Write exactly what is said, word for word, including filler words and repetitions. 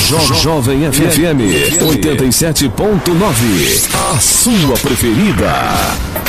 Jo Jovem F M oitenta e sete ponto nove. A sua preferida.